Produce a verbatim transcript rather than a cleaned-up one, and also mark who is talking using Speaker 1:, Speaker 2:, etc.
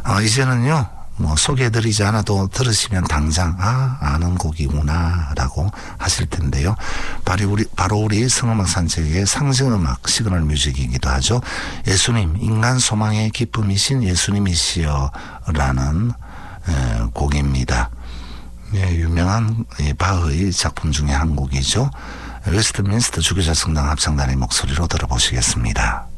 Speaker 1: 어, 이제는요, 뭐 소개해드리지 않아도 들으시면 당장 아 아는 곡이구나라고 하실 텐데요. 바로 우리 바로 우리 성음악 산책의 상징음악 시그널 뮤직이기도 하죠. 예수님 인간 소망의 기쁨이신 예수님이시여라는 에, 곡입니다. 예, 유명한 예, 바흐의 작품 중에 한 곡이죠. 웨스트민스터 주교자 성당 합창단의 목소리로 들어보시겠습니다.